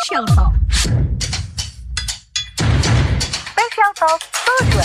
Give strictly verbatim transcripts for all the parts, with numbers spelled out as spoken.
Special Talk. Special Talk Pro dua.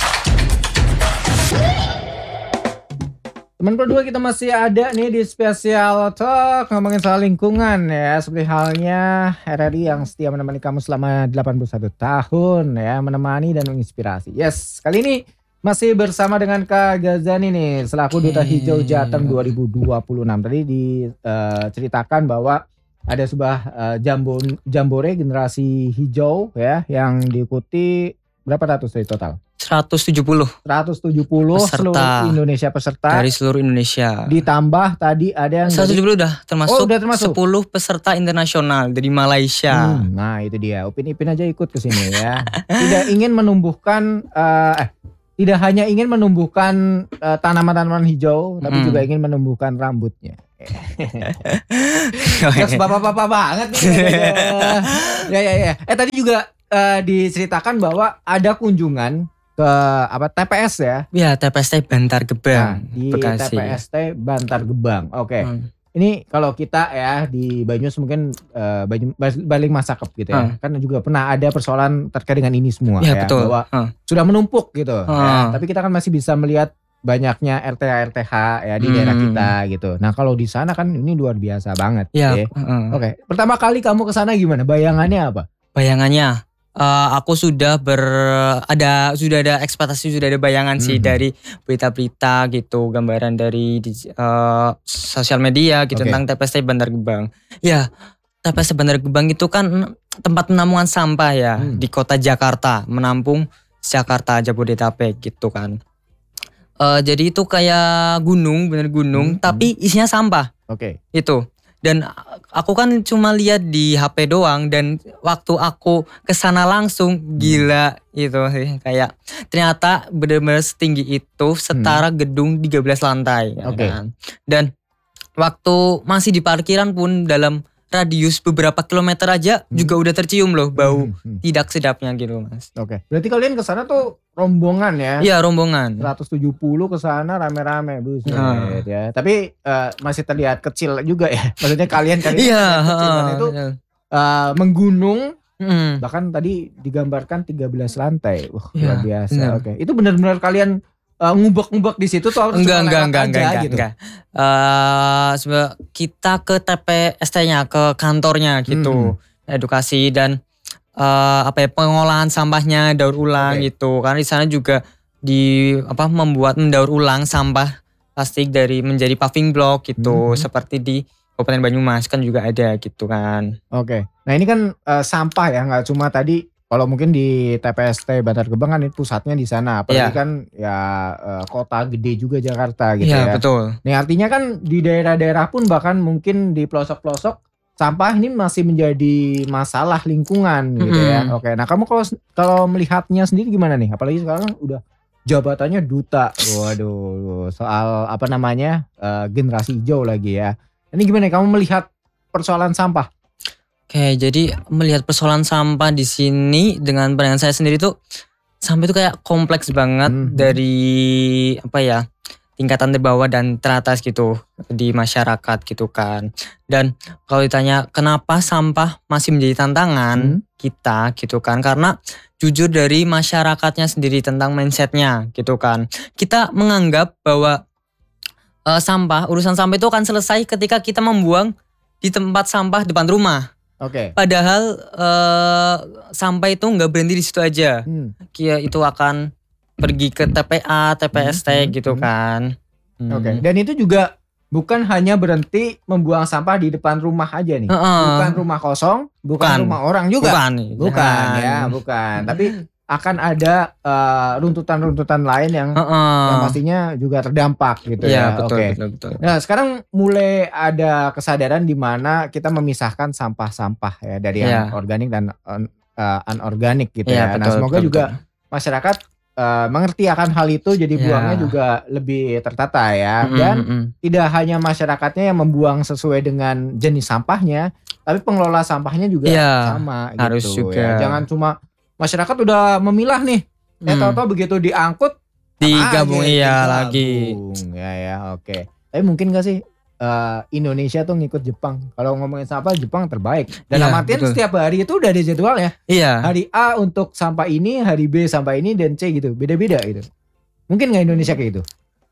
Teman Pro dua, kita masih ada nih di Special Talk ngomongin soal lingkungan ya. Seperti halnya R R I yang setia menemani kamu selama delapan puluh satu tahun ya, menemani dan menginspirasi. Yes, kali ini masih bersama dengan Kak Ghazani nih selaku Duta Hijau Jateng dua ribu dua puluh enam. Tadi diceritakan bahwa ada sebuah uh, jambo, jambore generasi hijau ya yang diikuti berapa ratus dari total? seratus tujuh puluh seratus tujuh puluh peserta seluruh Indonesia peserta. Dari seluruh Indonesia. Ditambah tadi ada yang seratus tujuh puluh dari, udah termasuk, oh, udah termasuk sepuluh peserta internasional dari Malaysia. Hmm, nah itu dia, Upin Ipin aja ikut ke sini ya. Tidak ingin menumbuhkan uh, eh tidak hanya ingin menumbuhkan uh, tanaman-tanaman hijau, tapi hmm. juga ingin menumbuhkan rambutnya. Terus bapak-bapak banget nih. ya ya ya. Eh tadi juga uh, diceritakan bahwa ada kunjungan ke apa T P S ya? Ya, T P S T Bantar Gebang, nah, di Bekasi. T P S T Bantar Gebang. Oke. Okay. Hmm. Ini kalau kita ya di Banyumas mungkin uh, Baling Masakep gitu ya. Hmm. Kan juga pernah ada persoalan terkait dengan ini semua ya, ya, betul. bahwa hmm. sudah menumpuk gitu. Hmm. Ya. Tapi kita kan masih bisa melihat banyaknya R T H R T H ya di hmm. daerah kita gitu. Nah, kalau di sana kan ini luar biasa banget. Ya. ya. Hmm. Oke. Okay. Pertama kali kamu ke sana gimana? Bayangannya apa? Bayangannya Uh, aku sudah ber ada sudah ada ekspektasi, sudah ada bayangan mm-hmm. sih dari berita-berita gitu, gambaran dari uh, sosial media gitu, okay. tentang T P S T Bantar Gebang. Ya, T P S T Bantar Gebang itu kan tempat penampungan sampah ya mm. di kota Jakarta, menampung Jakarta Jabodetabek gitu kan. Uh, jadi itu kayak gunung, bener gunung, mm-hmm. tapi isinya sampah. Oke. Okay. Itu. Dan aku kan cuma lihat di H P doang, dan waktu aku kesana langsung gila itu sih, kayak ternyata benar-benar setinggi itu, setara hmm. gedung tiga belas lantai. Okay. Kan? Dan waktu masih di parkiran pun dalam radius beberapa kilometer aja hmm. juga udah tercium loh bau hmm. Hmm. tidak sedapnya gitu Mas. Oke. Okay. Berarti kalian kesana tuh rombongan ya? Iya, rombongan. seratus tujuh puluh kesana rame-rame, buset uh. ya. Tapi uh, masih terlihat kecil juga ya. Maksudnya kalian kalian yeah, kecil uh, itu uh. Uh, menggunung. Mm. Bahkan tadi digambarkan tiga belas lantai. Wah, yeah, luar biasa. Oke. Okay. Itu benar-benar kalian uh, ngubek-ngubek di situ tuh harus enggak enggak enggak aja, enggak gitu. enggak. Uh, kita ke T P S T-nya, ke kantornya gitu. Hmm. Edukasi dan uh, apa ya, pengolahan sampahnya, daur ulang okay. gitu. Karena di sana juga di apa membuat mendaur ulang sampah plastik dari menjadi paving block gitu, hmm. seperti di Kabupaten Banyumas kan juga ada gitu kan. Oke. Okay. Nah, ini kan uh, sampah ya, nggak cuma tadi. Kalau mungkin di T P S T Bantar Gebang kan pusatnya di sana, apalagi yeah. kan ya uh, kota gede juga Jakarta gitu yeah, ya. Betul. Nah, artinya kan di daerah-daerah pun bahkan mungkin di pelosok-pelosok sampah ini masih menjadi masalah lingkungan gitu mm-hmm. ya. Oke, nah kamu kalau kalau melihatnya sendiri gimana nih? Apalagi sekarang udah jabatannya duta. Waduh, soal apa namanya uh, generasi hijau lagi ya. Ini gimana kamu melihat persoalan sampah? Oke, jadi melihat persoalan sampah di sini dengan pandangan saya sendiri tuh, sampah itu kayak kompleks banget mm-hmm. dari apa ya, tingkatan terbawah dan teratas gitu di masyarakat gitu kan. Dan kalau ditanya kenapa sampah masih menjadi tantangan mm-hmm. kita gitu kan, karena jujur dari masyarakatnya sendiri tentang mindsetnya gitu kan. Kita menganggap bahwa uh, sampah, urusan sampah itu akan selesai ketika kita membuang di tempat sampah depan rumah. Oke. Okay. Padahal uh, sampah itu nggak berhenti di situ aja. Hmm. Kia itu akan pergi ke T P A, T P S T hmm. gitu kan. Hmm. Oke. Okay. Dan itu juga bukan hanya berhenti membuang sampah di depan rumah aja nih. Uh-uh. Bukan rumah kosong, bukan, bukan rumah orang juga. Bukan, bukan ya, bukan. Tapi akan ada uh, runtutan-runtutan lain yang, uh-uh. yang pastinya juga terdampak gitu ya. ya. Betul, Oke. betul, betul. Nah, sekarang mulai ada kesadaran di mana kita memisahkan sampah-sampah ya dari yang ya. organik dan un, uh, anorganik gitu ya. ya. Betul, nah, semoga betul, juga betul. masyarakat uh, mengerti akan hal itu, jadi ya. buangnya juga lebih tertata ya. Mm-hmm. Dan tidak hanya masyarakatnya yang membuang sesuai dengan jenis sampahnya, tapi pengelola sampahnya juga ya, sama harus gitu juga. ya. Jangan cuma masyarakat udah memilah nih, hmm. eh tahu-tahu begitu diangkut digabung iya digabung. lagi. Ya ya oke. Okay. Tapi mungkin gak sih uh, Indonesia tuh ngikut Jepang. Kalau ngomongin sampah Jepang terbaik. Dan Iya, artian betul. setiap hari itu udah ada jadwalnya. Iya. Hari A untuk sampah ini, hari B sampah ini, dan C gitu. Beda-beda gitu. Mungkin nggak Indonesia kayak gitu?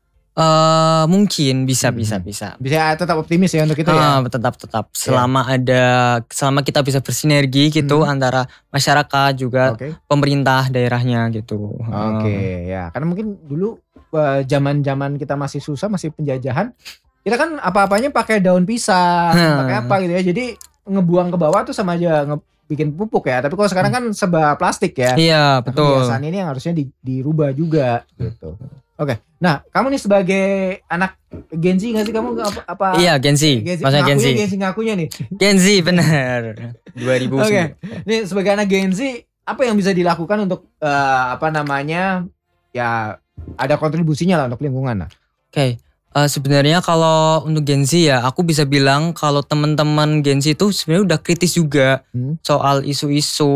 Eh mungkin bisa Hmm. bisa bisa. Bisa tetap optimis ya untuk itu ya. Ah, tetap tetap selama ada selama kita bisa bersinergi gitu Hmm. antara masyarakat juga Oke. pemerintah daerahnya gitu. Oke, ya. Karena mungkin dulu eh, zaman-zaman kita masih susah, masih penjajahan, kita kan apa-apanya pakai daun pisang, Hmm. pakai apa gitu ya. Jadi ngebuang ke bawah tuh sama aja nge- bikin pupuk ya. Tapi kalau sekarang kan serba plastik ya. Iya, Nah, betul. kebiasaan ini yang harusnya di- dirubah juga gitu. Oke. Nah, kamu nih sebagai anak Gen Z nggak sih kamu apa, apa Iya, Gen Z. Gen Z, Maksudnya Gen Z. ngakunya Gen Z ngakunya nih. Gen Z benar. dua ribu Oke. Nih sebagai anak Gen Z, apa yang bisa dilakukan untuk eh, apa namanya ya ada kontribusinya lah untuk lingkungan lah. Oke, eh, sebenarnya kalau untuk Gen Z ya, aku bisa bilang kalau teman-teman Gen Z itu sebenarnya udah kritis juga Hmm. soal isu-isu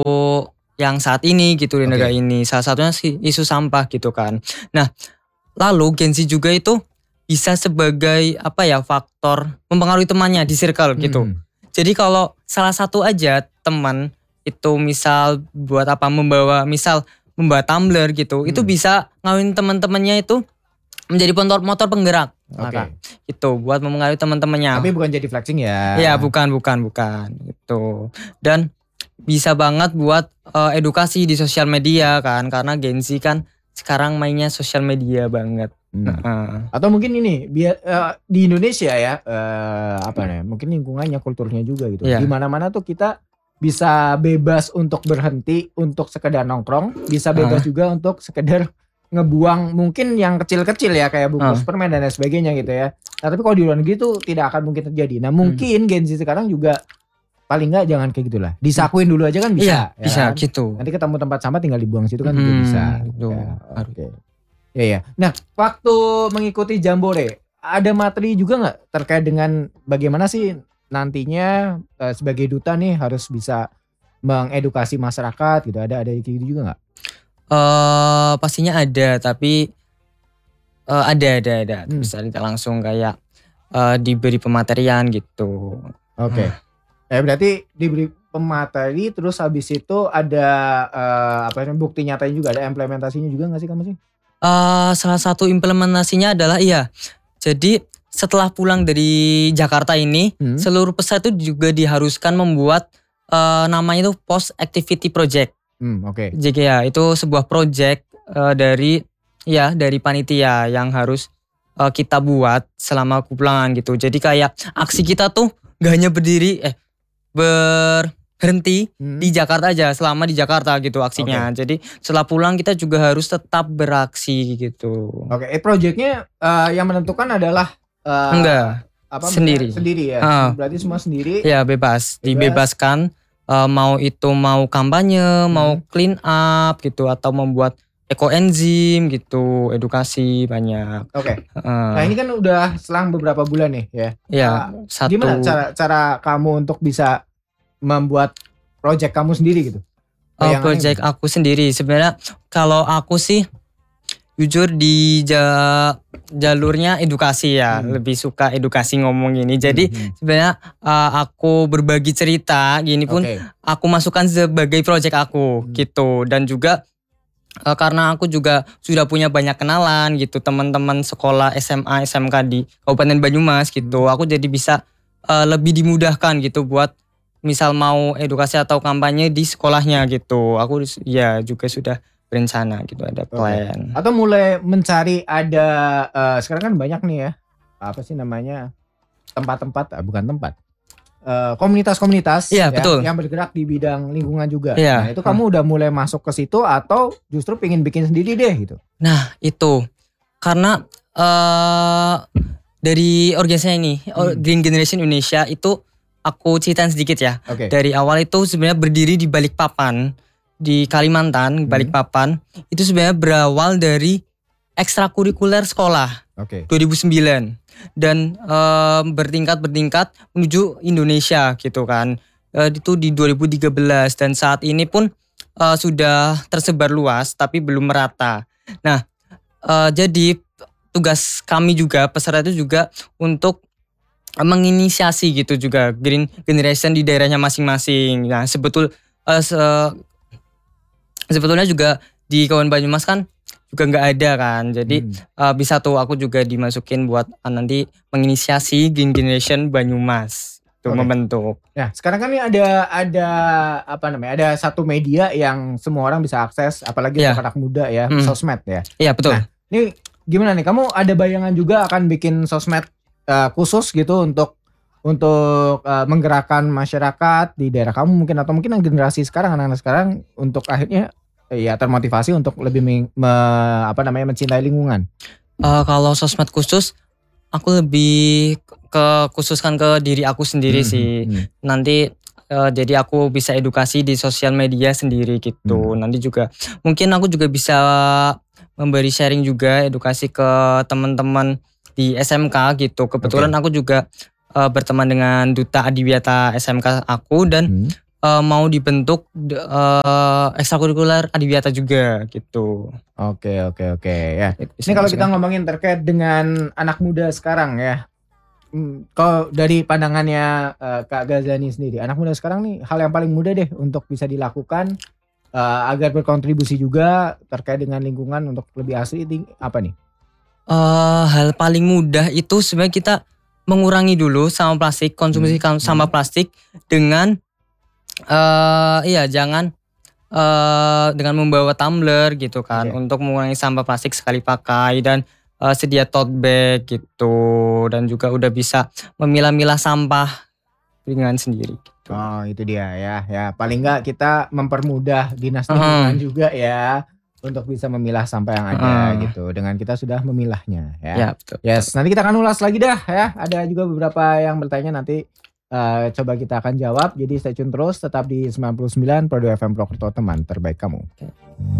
yang saat ini gitu di Oke. negara ini. Salah satunya sih isu sampah gitu kan. Nah, lalu Gen Z juga itu bisa sebagai apa ya faktor mempengaruhi temannya di circle gitu. Hmm. Jadi kalau salah satu aja teman itu misal buat apa membawa misal membawa tumbler gitu, itu Hmm. bisa ngawin teman-temannya itu menjadi motor motor penggerak. Oke. Maka, itu buat mempengaruhi teman-temannya. Tapi bukan jadi flexing ya. Ya bukan bukan bukan gitu. Dan bisa banget buat eh, edukasi di sosial media kan, karena Gen Z kan sekarang mainnya sosial media banget. Hmm. Heeh. Atau mungkin ini biar eh, di Indonesia ya eh, apa nih? Mungkin lingkungannya, kulturnya juga gitu. Iya. Di mana-mana tuh kita bisa bebas untuk berhenti untuk sekedar nongkrong, bisa bebas Ah. juga untuk sekedar ngebuang mungkin yang kecil-kecil ya kayak bungkus Ah. permen dan lain sebagainya gitu ya. Nah, tapi kalau di luar negeri tuh tidak akan mungkin terjadi. Nah, mungkin Gen Z sekarang juga paling nggak jangan kayak gitulah. Disakuin dulu aja kan bisa. Iya, ya bisa kan? gitu. Nanti ketemu tempat sampah tinggal dibuang situ kan juga Hmm, bisa. gitu. Ya, oke. Ya ya. Nah, waktu mengikuti Jambore, ada materi juga nggak terkait dengan bagaimana sih nantinya eh, sebagai duta nih harus bisa mengedukasi masyarakat gitu. Ada ada kayak gitu juga nggak? Eh pastinya ada, tapi eh, ada ada ada. Hmm. Bisa tidak langsung kayak eh, diberi pematerian gitu. Oke. Ya berarti diberi pemateri terus habis itu ada eh, apa namanya bukti nyatanya juga, ada implementasinya juga nggak sih kamu sih? Eh salah satu implementasinya adalah iya. Jadi setelah pulang dari Jakarta ini, Hmm. seluruh peserta itu juga diharuskan membuat eh, namanya itu Post Activity Project. Hmm, oke. J K A itu sebuah project eh, dari ya dari panitia yang harus eh, kita buat selama kepulangan gitu. Jadi kayak aksi kita tuh gak hanya berdiri eh berhenti Hmm. di Jakarta aja selama di Jakarta gitu aksinya. Jadi setelah pulang kita juga harus tetap beraksi gitu. Oke, eh, projectnya eh, yang menentukan adalah eh, Enggak, apa sendiri. namanya? Sendiri ya. Ah. Berarti semua sendiri. ya bebas, Bebas. dibebaskan eh, mau itu mau kampanye, mau Hmm. clean up gitu atau membuat ekoenzim gitu, edukasi banyak. Oke. Heeh. Nah, ini kan udah selang beberapa bulan nih ya. ya Ah, satu Gimana cara cara kamu untuk bisa membuat project kamu sendiri gitu? eh, Bayangannya project gimana? aku sendiri sebenarnya kalau aku sih jujur di ja- jalurnya edukasi ya, Hmm. lebih suka edukasi ngomong ini. Jadi Hmm, sebenarnya eh, aku berbagi cerita gini hmm. pun Oke. aku masukkan sebagai project aku Hmm. gitu. Dan juga eh, karena aku juga sudah punya banyak kenalan gitu, teman-teman sekolah S M A S M K di Kabupaten Banyumas gitu. Hmm. Aku jadi bisa eh, lebih dimudahkan gitu buat misal mau edukasi atau kampanye di sekolahnya gitu. Aku ya juga sudah berencana gitu, ada plan. Atau mulai mencari ada eh, sekarang kan banyak nih ya. Apa sih namanya? Tempat-tempat, ah, bukan tempat. Eh, komunitas-komunitas Iya, ya, betul. yang bergerak di bidang lingkungan juga. Iya. Nah, itu kamu udah mulai masuk ke situ atau justru pengen bikin sendiri deh gitu? Nah itu karena eh dari organisasi ini or- Hmm. Green Generation Indonesia itu aku ceritain sedikit ya. Oke. Dari awal itu sebenarnya berdiri di Balikpapan di Kalimantan, Balikpapan itu sebenarnya berawal dari ekstrakurikuler sekolah Oke. dua ribu sembilan dan eh, bertingkat-bertingkat menuju Indonesia gitu kan. Eh, itu di dua ribu tiga belas dan saat ini pun eh, sudah tersebar luas tapi belum merata. Nah, eh, jadi tugas kami juga peserta itu juga untuk menginisiasi gitu juga green generation di daerahnya masing-masing. Nah sebetul uh, se- sebetulnya juga di Kabupaten Banyumas kan juga nggak ada kan. Jadi Hmm. uh, bisa tuh aku juga dimasukin buat uh, nanti menginisiasi Green Generation Banyumas tuh Oke. membentuk. Nah, sekarang kan ini ada ada apa namanya? Ada satu media yang semua orang bisa akses, apalagi Iya. untuk anak muda ya, Hmm. sosmed ya. Iya betul. Nah, ini gimana nih? Kamu ada bayangan juga akan bikin sosmed uh, khusus gitu untuk untuk uh, menggerakkan masyarakat di daerah kamu mungkin, atau mungkin yang generasi sekarang, anak-anak sekarang untuk akhirnya eh, ya termotivasi untuk lebih meng- me- apa namanya mencintai lingkungan. Uh, kalau sosmed khusus, aku lebih ke khususkan ke diri aku sendiri Hmm, sih. hmm, hmm. Nanti uh, jadi aku bisa edukasi di sosial media sendiri gitu. Nanti juga mungkin aku juga bisa memberi sharing juga edukasi ke teman-teman di S M K gitu. Kebetulan aku juga uh, berteman dengan Duta Adiwiyata S M K aku dan Hmm. uh, mau dibentuk uh, ekstrakurikuler Adiwiyata juga gitu. Oke oke oke ya. Itu Ini kalau kita ngomongin terkait dengan anak muda sekarang ya, hmm, kalau dari pandangannya eh, Kak Gazani sendiri, anak muda sekarang nih hal yang paling mudah deh untuk bisa dilakukan eh, agar berkontribusi juga terkait dengan lingkungan untuk lebih asli ini apa nih? Uh, hal paling mudah itu sebenarnya kita mengurangi dulu sampah plastik, konsumsi Hmm, sampah hmm. plastik dengan eh iya jangan eh dengan membawa tumbler gitu kan Oke. untuk mengurangi sampah plastik sekali pakai dan eh, sedia tote bag gitu dan juga udah bisa memilah-milah sampah dengan sendiri gitu. Oh itu dia ya, ya paling nggak kita mempermudah dinas Heeh. lingkungan juga ya untuk bisa memilah sampah yang ada Heeh. gitu dengan kita sudah memilahnya ya. Ya betul. Yes, nanti kita akan ulas lagi dah ya. Ada juga beberapa yang bertanya nanti eh, coba kita akan jawab. Jadi stay tune terus tetap di sembilan puluh sembilan Pro dua F M Purwokerto, teman terbaik kamu.